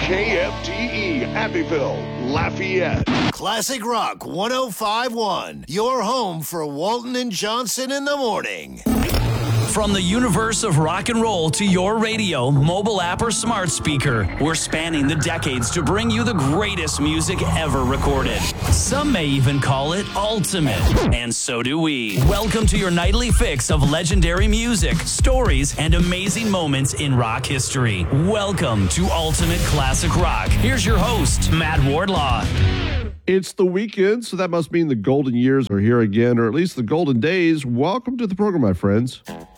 KFTE Abbeville, Lafayette. Classic Rock 105.1, your home for Walton and Johnson in the morning. From the universe of rock and roll to your radio, mobile app, or smart speaker, we're spanning the decades to bring you the greatest music ever recorded. Some may even call it ultimate, and so do we. Welcome to your nightly fix of legendary music, stories, and amazing moments in rock history. Welcome to Ultimate Classic Rock. Here's your host, Matt Wardlaw. It's the weekend, so that must mean the golden years are here again, or at least the golden days. Welcome to the program, my friends.